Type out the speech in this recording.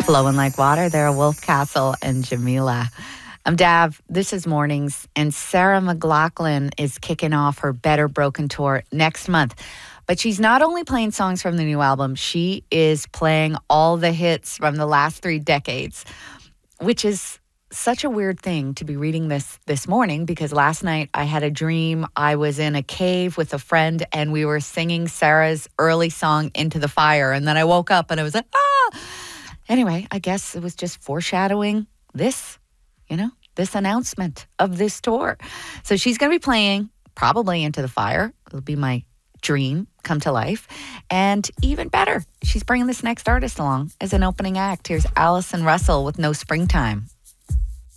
Flowing Like Water there, Wolf Castle and Jamila. I'm Dav. This is Mornings, and Sarah McLachlan is kicking off her Better Broken tour next month. But she's not only playing songs from the new album, she is playing all the hits from the last 3 decades, which is such a weird thing to be reading this morning, because last night I had a dream. I was in a cave with a friend and we were singing Sarah's early song Into the Fire, and then I woke up and I was like, ah! Anyway, I guess it was just foreshadowing this announcement of this tour. So she's going to be playing probably Into the Fire. It'll be my dream come to life. And even better, she's bringing this next artist along as an opening act. Here's Alison Russell with No Springtime.